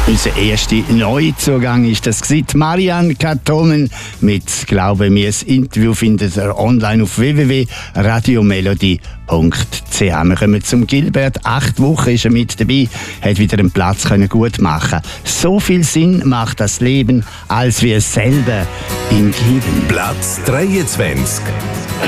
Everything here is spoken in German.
Unser erster Neuzugang ist das gewesen. Marianne Katonen mit «Glaube mir». Das Interview findet ihr online auf www.radiomelodie.ch. Wir kommen zum Gilbert. 8 Wochen ist er mit dabei, hat wieder einen Platz gut machen. So viel Sinn macht das Leben, als wir selber ihm geben. Platz 23.